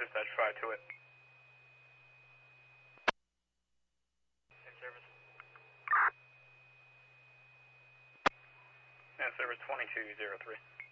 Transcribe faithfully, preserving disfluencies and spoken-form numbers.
dispatch five to it. In service. And service twenty-two zero three.